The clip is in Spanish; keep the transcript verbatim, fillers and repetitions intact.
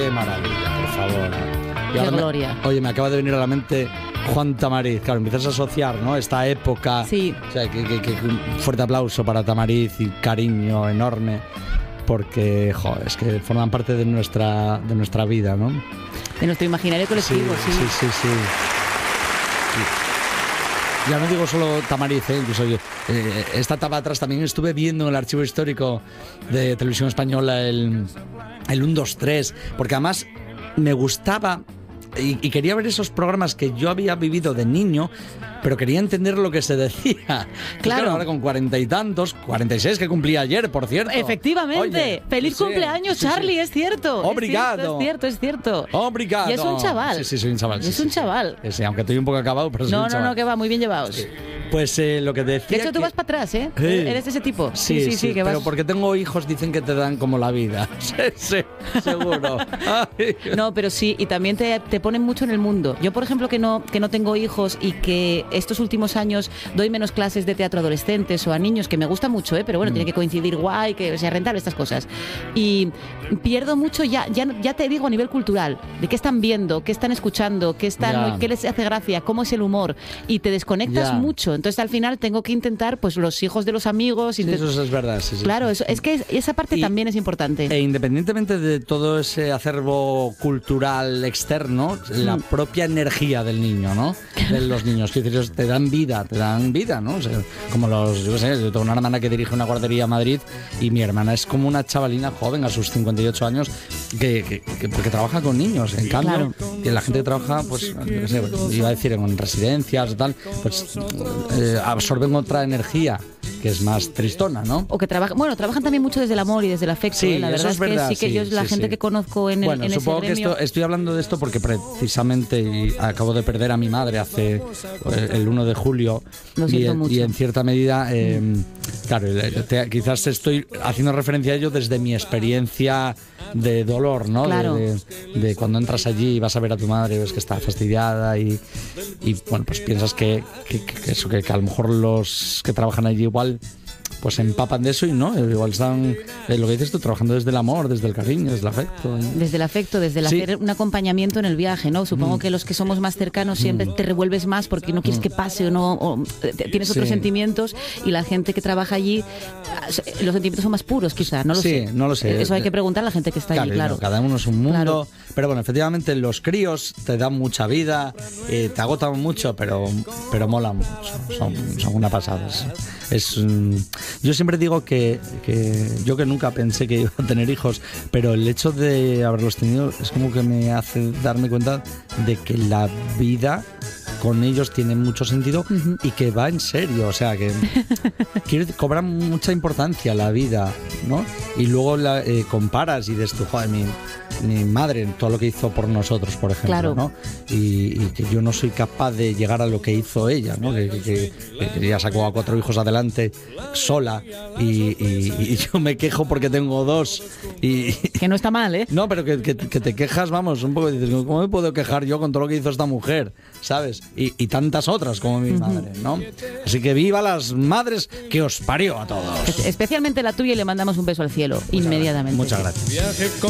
Qué maravilla, por favor. Y Qué ahora gloria. Me, oye, me acaba de venir a la mente Juan Tamariz. Claro, empiezas a asociar, ¿no? Esta época. Sí. O sea, que, que, que un fuerte aplauso para Tamariz y cariño enorme. Porque, joder, es que forman parte de nuestra, de nuestra vida, ¿no? De nuestro imaginario colectivo, sí. Sí, sí, sí. sí. Ya no digo solo Tamariz, ¿eh? Incluso yo, eh, esta etapa atrás también estuve viendo en el archivo histórico de Televisión Española el, el uno, dos, tres, porque además me gustaba y, y quería ver esos programas que yo había vivido de niño, pero quería entender lo que se decía. Claro. Ahora con cuarenta y tantos, cuarenta y seis que cumplí ayer, por cierto. Efectivamente. Oye, Feliz sí, cumpleaños, sí, Charlie, sí. es cierto. Obrigado. Es cierto, es cierto. Es cierto. Obrigado. Y es un chaval. Sí, sí, soy un chaval. Y sí, es sí, un sí. chaval. Sí, sí, aunque estoy un poco acabado, pero soy No, un no, chaval. no, que va, muy bien llevados. Sí. Pues eh, lo que decía. De hecho, tú que... vas para atrás, ¿eh? Sí. Eres de ese tipo. Sí, sí, sí, sí, que vas. pero porque tengo hijos dicen que te dan como la vida. Sí, sí, seguro. Ay. No, pero sí, y también te, te ponen mucho en el mundo. Yo, por ejemplo, que no, que no tengo hijos y que estos últimos años doy menos clases de teatro a adolescentes o a niños, que me gusta mucho, ¿eh? Pero bueno, mm. tiene que coincidir guay, que sea rentable, estas cosas. Y pierdo mucho, ya, ya, ya te digo, a nivel cultural, de qué están viendo, qué están escuchando, qué, están, qué les hace gracia, cómo es el humor, y te desconectas ya. mucho. Entonces, al final, tengo que intentar, pues, los hijos de los amigos. Sí, eso es verdad. Sí, sí, claro, sí. Eso, es que esa parte y, también es importante. E independientemente de todo ese acervo cultural externo, mm. la propia energía del niño, ¿no? De los niños, que te dan vida, te dan vida, ¿no? O sea, como los, yo sé, yo tengo una hermana que dirige una guardería en Madrid y mi hermana es como una chavalina joven a sus cincuenta y ocho años que, que, que porque trabaja con niños. En cambio, claro. y la gente que trabaja, pues, no sé, iba a decir en residencias y tal, pues eh, absorben otra energía que es más tristona, ¿no? O que trabajan, bueno, trabajan también mucho desde el amor y desde el afecto. Sí, ¿eh? La verdad eso es, es verdad, que sí que sí, yo es la sí, gente sí. que conozco en, el, bueno, en supongo ese que gremio. esto, estoy hablando de esto porque precisamente y acabo de perder a mi madre hace el uno de julio. Lo siento y, mucho. y en cierta medida, eh, claro, te, quizás estoy haciendo referencia a ello desde mi experiencia de dolor, ¿no? Claro. De, de, de cuando entras allí y vas a ver a tu madre, ves que está fastidiada y, y bueno, pues piensas que, que, que eso, que, que a lo mejor los que trabajan allí igual pues se empapan de eso y no, igual están, eh, lo que dices tú, trabajando desde el amor, desde el cariño, desde el afecto. ¿eh? Desde el afecto, desde el sí. hacer un acompañamiento en el viaje, ¿no? Supongo mm. que los que somos más cercanos siempre mm. te revuelves más porque no quieres mm. que pase o no, o tienes otros sí. sentimientos, y la gente que trabaja allí, los sentimientos son más puros quizá, no lo sí, sé. Sí, no lo sé. Eso hay que preguntar a la gente que está claro, allí, claro. No, cada uno es un mundo, claro. pero bueno, efectivamente los críos te dan mucha vida, eh, te agotan mucho, pero, pero molan mucho, son, son una pasada. Es, es, yo siempre digo que Que, que yo que nunca pensé que iba a tener hijos, pero el hecho de haberlos tenido es como que me hace darme cuenta de que la vida con ellos tiene mucho sentido uh-huh. y que va en serio, o sea que quiero decir, cobra mucha importancia la vida, ¿no? Y luego la eh, comparas y dices tú, joder, mi, mi madre, todo lo que hizo por nosotros, por ejemplo, claro. ¿no? Y, y que yo no soy capaz de llegar a lo que hizo ella, ¿no? Que, que, que ya sacó a cuatro hijos adelante sola y, y, y yo me quejo porque tengo dos y que no está mal, ¿eh? No, pero que, que, que te quejas, vamos, un poco, dices, ¿cómo me puedo quejar yo con todo lo que hizo esta mujer? ¿Sabes? Y, y tantas otras como mi uh-huh. madre, ¿no? Así que viva las madres que os parió a todos. Especialmente la tuya, y le mandamos un beso al cielo, muchas inmediatamente. Gracias. Muchas gracias.